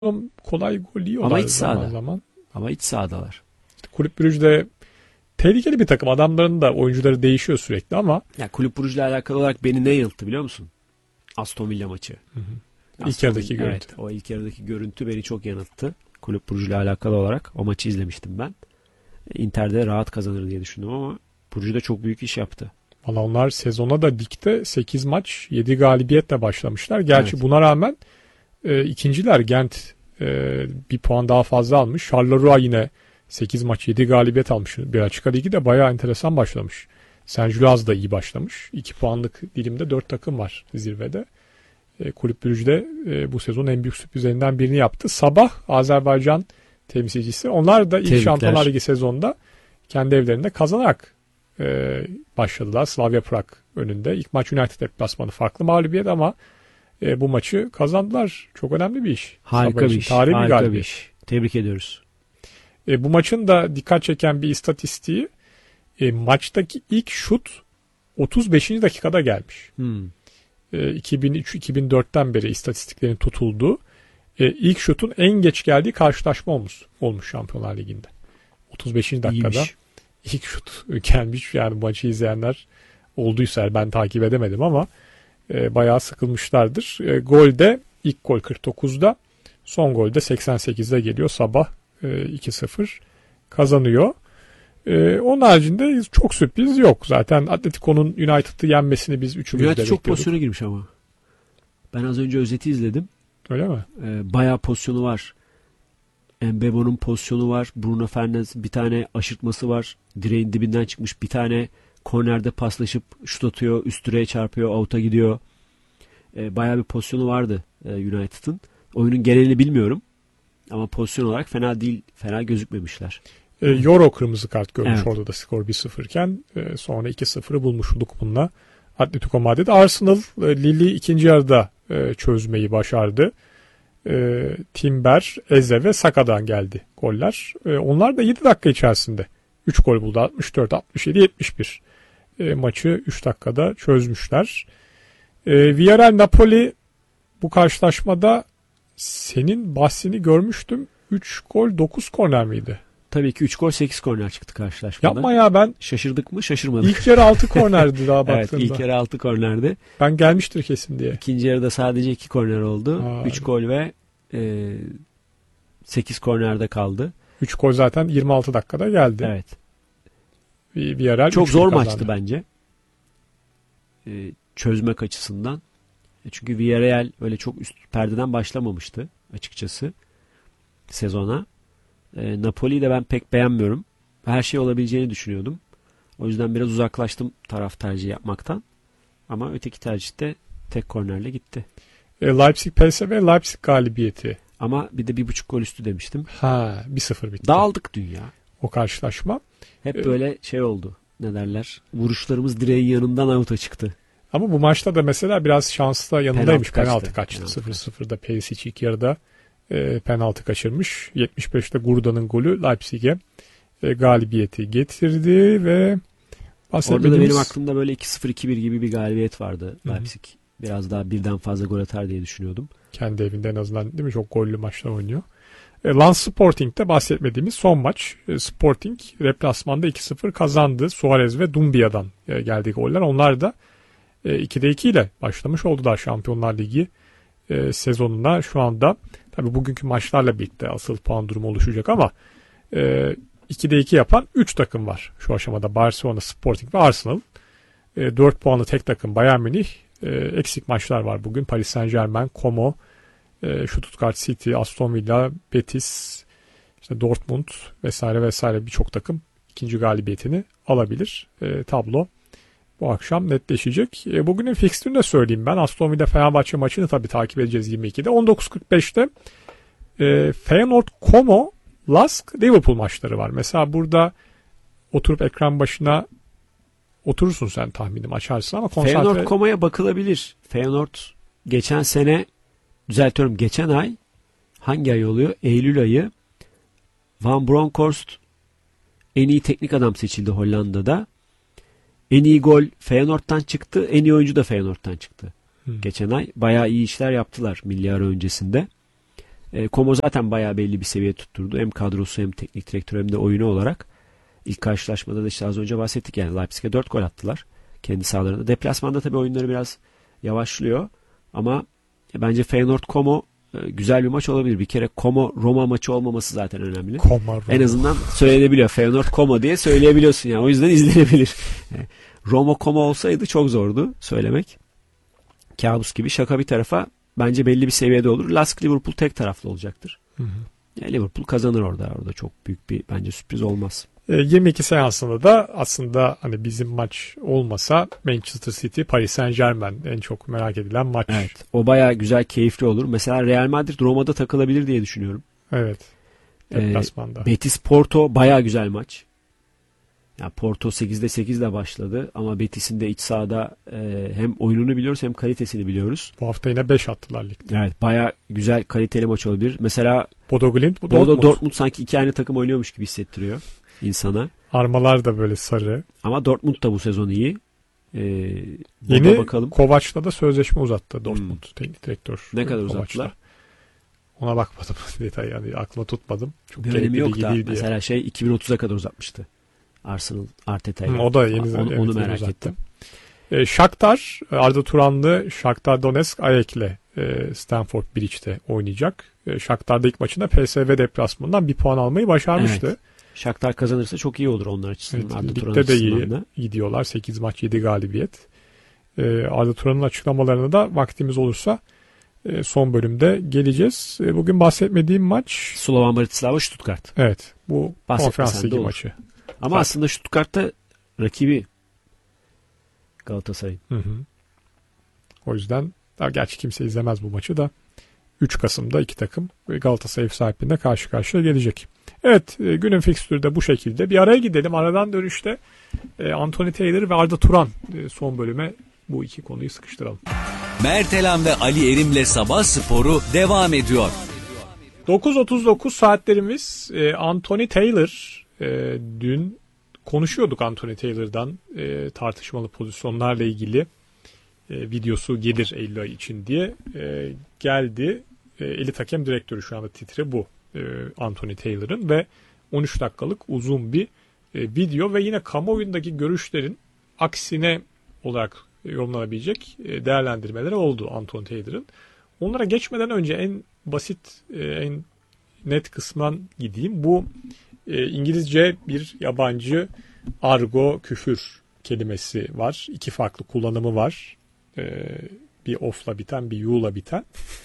kolay gol yiyorlar Ama iç zaman sahada. zaman. Ama iç sahadalar. İşte Kulüp Brugge'de tehlikeli bir takım. Adamların da oyuncuları değişiyor sürekli ama Ya Kulüp Brugge'le alakalı olarak beni ne yanılttı biliyor musun? Aston Villa maçı. ilk yarıdaki görüntü. Evet, o ilk yarıdaki görüntü beni çok yanılttı. Kulüp Brugge'le alakalı olarak o maçı izlemiştim ben. Inter'de rahat kazanır diye düşündüm ama Brugge de çok büyük iş yaptı. Valla onlar sezona da ligde 8 maç 7 galibiyetle başlamışlar. Gerçi Evet. buna rağmen ikinciler Gent bir puan daha fazla almış. Charleroi yine 8 maç 7 galibiyet almış. Bir açık ligi de bayağı enteresan başlamış. Saint-Gilloise da iyi başlamış. 2 puanlık dilimde 4 takım var zirvede. Kulüp Brugge'de bu sezon en büyük sürprizlerinden birini yaptı. Sabah Azerbaycan temsilcisi. Onlar da ilk Tebrikler. Şampiyonlar Ligi sezonunda kendi evlerinde kazanarak başladılar. Slavia Prag önünde. İlk maç United deplasmanı farklı mağlubiyet ama bu maçı kazandılar. Çok önemli bir iş. Harika Sabah bir için iş. tarihi bir Harika bir galibiyet. iş. Tebrik ediyoruz. Bu maçın da dikkat çeken bir istatistiği maçtaki ilk şut 35. dakikada gelmiş. 2003-2004'ten beri istatistiklerin tutulduğu ilk şutun en geç geldiği karşılaşma olmuş Şampiyonlar Ligi'nde. 35. dakikada İyiymiş. ilk şut gelmiş. Yani maçı izleyenler olduysa ben takip edemedim ama bayağı sıkılmışlardır. Gol de ilk gol 49'da, son gol de 88'de geliyor. Sabah 2-0 kazanıyor. Onun haricinde çok sürpriz yok. Zaten Atletico'nun United'ı yenmesini biz üçümüz de United çok bekliyorduk. pozisyona girmiş ama. Ben az önce özeti izledim. Öyle mi? Bayağı pozisyonu var. Mbeumo'nun pozisyonu var. Bruno Fernandes bir tane aşırtması var. Direğin dibinden çıkmış. Bir tane kornerde paslaşıp şut atıyor. Üst direğe çarpıyor. Out'a gidiyor. Bayağı bir pozisyonu vardı United'ın. Oyunun genelini bilmiyorum. Ama pozisyon olarak fena değil. Fena gözükmemişler. Euro kırmızı kart görmüş Evet. orada da skor 1-0 iken sonra 2-0'ı bulmuş olduk bununla. Atletico Madrid. Arsenal Lille'i ikinci yarıda çözmeyi başardı. Timber, Eze ve Saka'dan geldi goller. Onlar da 7 dakika içerisinde 3 gol buldu. 64, 67, 71. Maçı 3 dakikada çözmüşler. Villarreal Napoli bu karşılaşmada senin bahsini görmüştüm. 3 gol 9 korner miydi? Tabii ki 3 gol 8 korner çıktı karşılaşmada. Yapma ya, ben Şaşırdık mı? Şaşırmadık. ilk yarı 6 kornerdi daha Evet, baktığımda. ilk yarı 6 kornerdi. Ben gelmiştir kesin diye. İkinci yarıda sadece 2 korner oldu. Aa. 3 gol ve 8 kornerde kaldı. 3 gol zaten 26 dakikada geldi. Evet. Villarreal Çok 3-1 zor kazandı. maçtı bence. Çözmek açısından. Çünkü Villarreal öyle çok üst perdeden başlamamıştı açıkçası sezona. Napoli'yi de ben pek beğenmiyorum. Her şey olabileceğini düşünüyordum. O yüzden biraz uzaklaştım taraf tercihi yapmaktan. Ama öteki tercihte tek kornerle gitti. Leipzig PSV Leipzig galibiyeti. Ama bir de 1.5 gol üstü demiştim. 1-0 bitti. Dağıldık dünya. O karşılaşma. Hep böyle şey oldu. Ne derler? Vuruşlarımız direğin yanından out'a çıktı. Ama bu maçta da mesela biraz şansla yanındaymış. Penaltı Penaltı kaçtı. kaçtı. 0-0'da Perisic ilk yarıda penaltı kaçırmış. 75'te Gurda'nın golü Leipzig'e galibiyeti getirdi ve Orada da benim aklımda böyle 2-0 2-1 gibi bir galibiyet vardı Leipzig. Biraz daha birden fazla gol atar diye düşünüyordum. kendi evinde en azından, değil mi? Çok gollü maçlar oynuyor. Lens Sporting'de bahsetmediğimiz son maç. Sporting deplasmanda 2-0 kazandı. Suarez ve Dumbia'dan geldi goller. Onlar da 2'de 2 ile başlamış oldular Şampiyonlar Ligi sezonuna. Şu anda tabii bugünkü maçlarla birlikte asıl puan durumu oluşacak ama 2'de 2 yapan 3 takım var şu aşamada. Barcelona, Sporting ve Arsenal. 4 puanlı tek takım Bayern Münih. Eksik maçlar var bugün. Paris Saint-Germain, Como, Stuttgart City, Aston Villa, Betis, işte Dortmund vesaire vesaire birçok takım ikinci galibiyetini alabilir. Tablo bu akşam netleşecek. Bugünün fikstürünü de söyleyeyim ben. Aston Villa Fenerbahçe maçını tabii takip edeceğiz 22'de. 19.45'te Feyenoord, Como, Lask, Liverpool maçları var. Mesela burada oturup ekran başına oturursun sen, tahminim açarsın ama konsantre... Feyenoord Koma'ya bakılabilir. Feyenoord geçen sene, düzeltiyorum, geçen ay, hangi ay oluyor? Eylül ayı, Van Bronckhorst en iyi teknik adam seçildi Hollanda'da. En iyi gol Feyenoord'dan çıktı. En iyi oyuncu da Feyenoord'dan çıktı. Geçen ay bayağı iyi işler yaptılar milli ara öncesinde. Como zaten bayağı belli bir seviye tutturdu. Hem kadrosu hem teknik direktör hem de oyunu olarak. İlk karşılaşmada da işte az önce bahsettik yani Leipzig'e 4 gol attılar. Kendi sahalarında. Deplasmanda tabii oyunları biraz yavaşlıyor. Ama bence Feyenoord Como güzel bir maç olabilir. Bir kere Como Roma maçı olmaması zaten önemli. En azından söylenebiliyor. Feyenoord Como diye söyleyebiliyorsun yani. O yüzden izlenebilir. Roma Como olsaydı çok zordu söylemek. Kabus gibi. Şaka bir tarafa bence belli bir seviyede olur. Lask Liverpool tek taraflı olacaktır. Hı hı. Yani Liverpool kazanır orada. Orada çok büyük bir bence sürpriz olmaz. 22 seansında da aslında hani bizim maç olmasa Manchester City Paris Saint-Germain en çok merak edilen maç. Evet. O bayağı güzel, keyifli olur. Mesela Real Madrid Roma'da takılabilir diye düşünüyorum. Evet. Deplasmanda. Betis Porto bayağı güzel maç. Yani Porto 8'de 8'le başladı ama Betis'in de iç sahada hem oyununu biliyoruz hem kalitesini biliyoruz. Bu hafta yine 5 attılar ligde. Evet, bayağı güzel, kaliteli maç olabilir. Mesela Bodo Glimt, Dortmund sanki iki aynı takım oynuyormuş gibi hissettiriyor insana. Armalar da böyle sarı. Ama Dortmund da bu sezon iyi. Yeni bakalım. Kovac'la da sözleşme uzattı Dortmund teknik direktör. Ne kadar Kovac'la uzattılar? Ona bakmadım detay yani aklıma tutmadım. Çok bir önemi yok da diye. Mesela 2030'a kadar uzatmıştı. Arsenal Arteta'yla. O da yeni onu merak ettim. Shakhtar Arda Turanlı Shakhtar Donetsk Ayek'le Stamford Bridge'te oynayacak. Shakhtar'da ilk maçında PSV deplasmanından bir puan almayı başarmıştı. Evet. Shakhtar kazanırsa çok iyi olur onlar açısından. Evet, Arda Turan ligde de açısından iyi gidiyorlar. 8 maç 7 galibiyet. Arda Turan'ın açıklamalarına da vaktimiz olursa son bölümde geleceğiz. Bugün bahsetmediğim maç Slovan Bratislava Stuttgart. Evet. Bu konferans ligi maçı. Ama aslında Stuttgart'ta rakibi Galatasaray'ın. Hı. O yüzden gerçi kimse izlemez bu maçı da 3 Kasım'da iki takım Galatasaray ev sahipliğinde karşı karşıya gelecek. Evet, günün fikstürü de bu şekilde. Bir araya gidelim. Aradan dönüşte Anthony Taylor ve Arda Turan son bölüme bu iki konuyu sıkıştıralım. Mert Elam ve Ali Erim'le Sabah Sporu devam ediyor. 9.39 saatlerimiz. Anthony Taylor, dün konuşuyorduk Anthony Taylor'dan tartışmalı pozisyonlarla ilgili videosu gelir Eylül ayı için diye geldi. Elit hakem direktörü şu anda titri bu Anthony Taylor'ın ve 13 dakikalık uzun bir video ve yine kamuoyundaki görüşlerin aksine olarak yorumlanabilecek değerlendirmeleri oldu Anthony Taylor'ın. Onlara geçmeden önce en basit, en net kısmından gideyim. Bu İngilizce bir yabancı argo küfür kelimesi var. İki farklı kullanımı var. Bir of'la biten, bir you'la biten.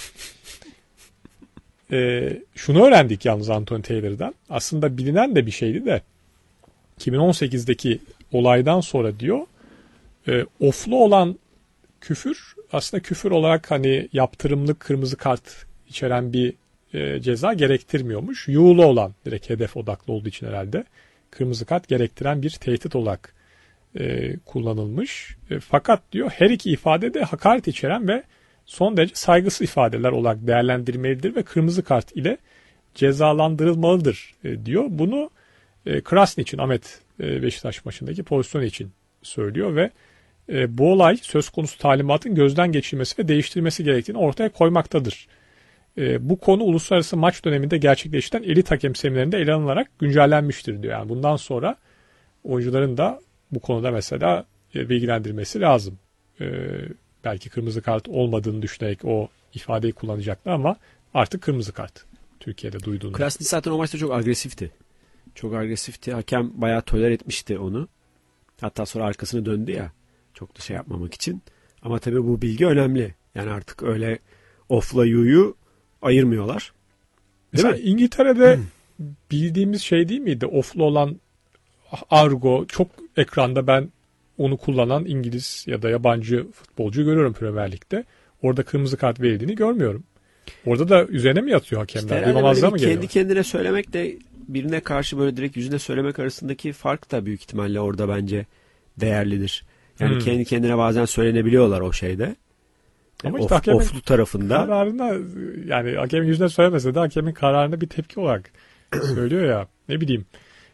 Şunu öğrendik yalnız Anthony Taylor'dan. Aslında bilinen de bir şeydi de 2018'deki olaydan sonra diyor of'lu olan küfür aslında küfür olarak hani yaptırımlık kırmızı kart içeren bir ceza gerektirmiyormuş. You'lu olan direkt hedef odaklı olduğu için herhalde kırmızı kart gerektiren bir tehdit olarak kullanılmış. Fakat diyor her iki ifade de hakaret içeren ve son derece saygısız ifadeler olarak değerlendirmelidir ve kırmızı kart ile cezalandırılmalıdır diyor. Bunu Krasny için Ahmet Beşiktaş maçındaki pozisyon için söylüyor ve bu olay söz konusu talimatın gözden geçirilmesi ve değiştirilmesi gerektiğini ortaya koymaktadır. Bu konu uluslararası maç döneminde gerçekleştiren elit hakem seminerinde ele alınarak güncellenmiştir diyor. Yani bundan sonra oyuncuların da bu konuda mesela bilgilendirmesi lazım. Belki kırmızı kart olmadığını düşünerek o ifadeyi kullanacaklar ama artık kırmızı kart Türkiye'de duyduğunu. Krasny zaten o maçta çok agresifti. Çok agresifti. Hakem bayağı tolere etmişti onu. Hatta sonra arkasını döndü ya. Çok da şey yapmamak için. Ama tabii bu bilgi önemli. Yani artık öyle off'la you'yu ayırmıyorlar. Değil mi? İngiltere'de bildiğimiz şey değil miydi? Off'lu olan argo çok ekranda ben onu kullanan İngiliz ya da yabancı futbolcu görüyorum Premier Lig'de. Orada kırmızı kart verildiğini görmüyorum. Orada da üzerine mi yatıyor hakemler? İşte Duymamazlığa mı geliyor? Kendi kendine söylemek de birine karşı böyle direkt yüzüne söylemek arasındaki fark da büyük ihtimalle orada bence değerlidir. Yani kendi kendine bazen söylenebiliyorlar o şeyde. Ama işte hakemin off'lu tarafında. Kararına yani hakemin yüzüne söylemese de hakemin kararına bir tepki olarak söylüyor ya. Ne bileyim.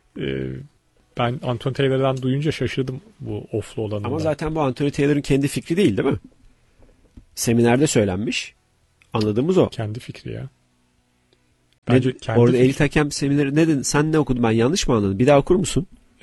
Ben Anthony Taylor'dan duyunca şaşırdım bu off'lu olanında. Ama zaten bu Anthony Taylor'ın kendi fikri değil mi? Seminerde söylenmiş. Anladığımız o. Kendi fikri ya. Bence kendi orada elit hakem semineri ne dedin? Sen ne okudun? Ben yanlış mı anladım? Bir daha okur musun?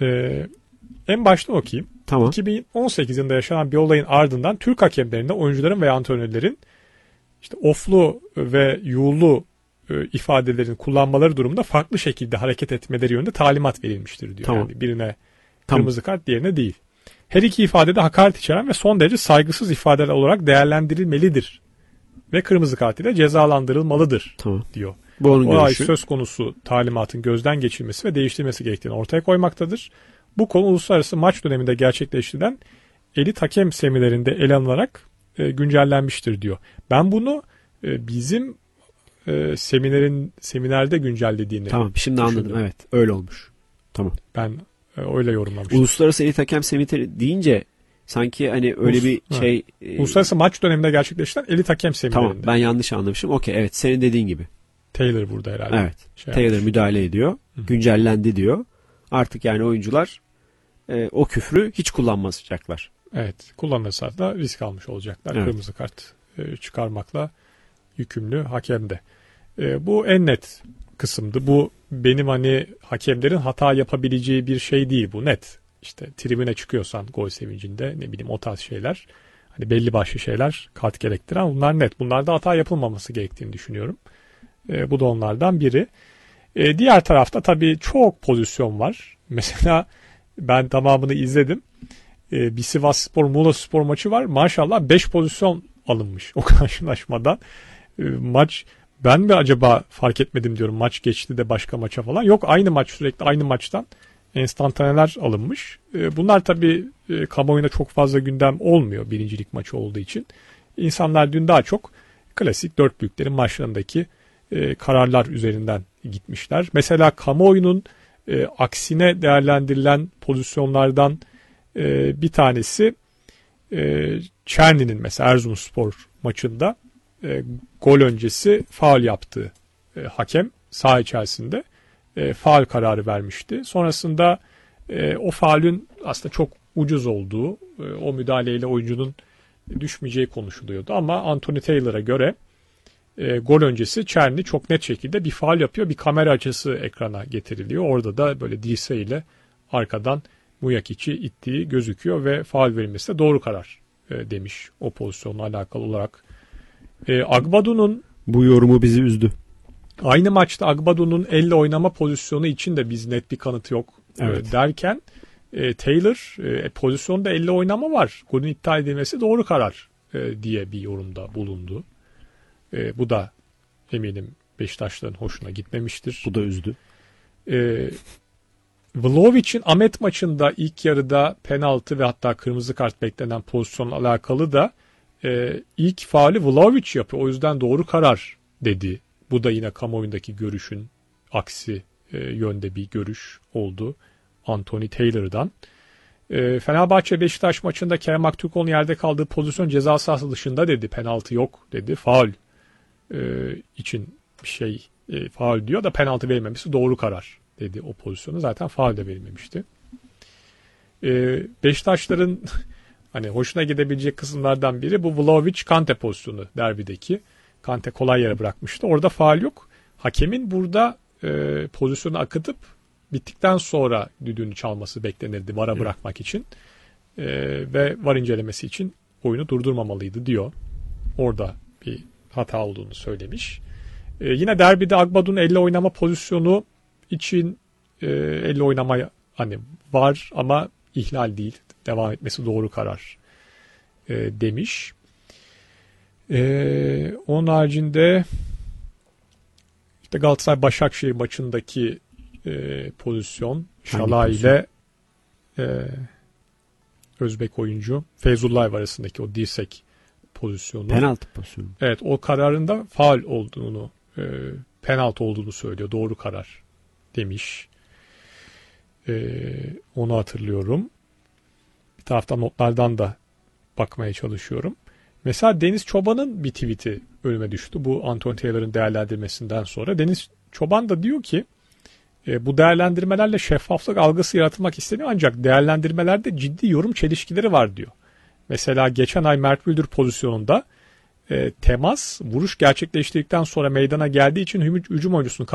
En baştan okuyayım. Tamam. 2018 yılında yaşanan bir olayın ardından Türk hakemlerinde oyuncuların ve antrenörlerin işte off'lu ve you'lu ifadelerin kullanmaları durumunda farklı şekilde hareket etmeleri yönünde talimat verilmiştir diyor. Tamam. Yani birine kırmızı kart, diğerine değil. Her iki ifadede hakaret içeren ve son derece saygısız ifadeler olarak değerlendirilmelidir ve kırmızı kart ile cezalandırılmalıdır Tamam. diyor. Bu onun Olay görüşü. söz konusu talimatın gözden geçirilmesi ve değiştirilmesi gerektiğini ortaya koymaktadır. Bu konu uluslararası maç döneminde gerçekleştirilen elit hakem seminerinde ele alınarak güncellenmiştir diyor. Ben bunu bizim seminerde güncellediğini Tamam, şimdi düşündüm. anladım. Evet, öyle olmuş. Tamam. Ben öyle yorumlamıştım. Uluslararası elit hakem semineri deyince sanki hani öyle bir şey... Uluslararası maç döneminde gerçekleştirilen elit hakem seminerinde. Tamam, ben yanlış anlamışım. Okey, evet, senin dediğin gibi. Taylor burada herhalde. Evet, Taylor müdahale ediyor. Güncellendi diyor. Artık yani oyuncular o küfrü hiç kullanmayacaklar. Evet, kullanırsa da risk almış olacaklar. Evet. Kırmızı kart çıkarmakla yükümlü hakem de. Bu en net kısımdı. Bu benim hani hakemlerin hata yapabileceği bir şey değil, bu net. İşte tribüne çıkıyorsan gol sevincinde, ne bileyim, o tarz şeyler. Hani belli başlı şeyler kart gerektiren, bunlar net. Bunlarda hata yapılmaması gerektiğini düşünüyorum. Bu da onlardan biri. Diğer tarafta tabii çok pozisyon var. Mesela ben tamamını izledim. Bir Sivasspor Muğlaspor maçı var. Maşallah 5 pozisyon alınmış o karşılaşmadan. Maç, ben mi acaba fark etmedim diyorum, maç geçti de başka maça falan. Yok, aynı maç, sürekli aynı maçtan enstantaneler alınmış. Bunlar tabii kamuoyuna çok fazla gündem olmuyor birincilik maçı olduğu için. İnsanlar dün daha çok klasik dört büyüklerin maçlarındaki kararlar üzerinden gitmişler. Mesela kamuoyunun aksine değerlendirilen pozisyonlardan bir tanesi Çerni'nin mesela Erzurumspor maçında gol öncesi faul yaptığı hakem saha içerisinde faul kararı vermişti. Sonrasında o faulün aslında çok ucuz olduğu, o müdahaleyle oyuncunun düşmeyeceği konuşuluyordu. Ama Anthony Taylor'a göre gol öncesi Çerni çok net şekilde bir faul yapıyor. Bir kamera açısı ekrana getiriliyor. Orada da böyle dirseğiyle arkadan Muyakic'i ittiği gözüküyor ve faul verilmesi de doğru karar demiş o pozisyonla alakalı olarak. Agbadu'nun, bu yorumu bizi üzdü. Aynı maçta Agbadu'nun elle oynama pozisyonu için de biz net bir kanıt yok derken Taylor pozisyonda elle oynama var, golün iptal edilmesi doğru karar diye bir yorumda bulundu. Bu da eminim Beşiktaşların hoşuna gitmemiştir. Bu da üzdü. Vlahovic'in Ahmet maçında ilk yarıda penaltı ve hatta kırmızı kart beklenen pozisyonla alakalı da ilk faali Vlahovic yapıyor. O yüzden doğru karar dedi. Bu da yine kamuoyundaki görüşün aksi yönde bir görüş oldu Anthony Taylor'dan. Fenerbahçe Beşiktaş maçında Kerem Aktürkoğlu'nun yerde kaldığı pozisyon ceza sahası dışında dedi. Penaltı yok dedi. Faul için bir şey faul diyor da penaltı verilmemesi doğru karar dedi o pozisyonu. Zaten faul de verilmemişti. Beşiktaşların hani hoşuna gidebilecek kısımlardan biri bu Vlahovic-Kante pozisyonu derbideki. Kante kolay yere bırakmıştı. Orada faul yok. Hakemin burada pozisyonu akıtıp bittikten sonra düdüğünü çalması beklenirdi VAR'a bırakmak için. Ve VAR incelemesi için oyunu durdurmamalıydı diyor. Orada bir hata olduğunu söylemiş. Yine derbide Agbadu'nun elle oynama pozisyonu için elle oynama hani var ama ihlal değil. Devam etmesi doğru karar demiş. Onun haricinde işte Galatasaray Başakşehir maçındaki pozisyon Şalay ile Özbek oyuncu Feyzullah arasındaki o dirsek pozisyonu. Penaltı pozisyonu. Evet, o kararında faul olduğunu, penaltı olduğunu söylüyor. Doğru karar demiş. Onu hatırlıyorum. Bir taraftan notlardan da bakmaya çalışıyorum. Mesela Deniz Çoban'ın bir tweet'i önüme düştü. Bu Anthony Taylor'ın değerlendirmesinden sonra. Deniz Çoban da diyor ki bu değerlendirmelerle şeffaflık algısı yaratılmak isteniyor ancak değerlendirmelerde ciddi yorum çelişkileri var diyor. Mesela geçen ay Mert Müldür pozisyonunda temas vuruş gerçekleştirdikten sonra meydana geldiği için hücum oyuncusunun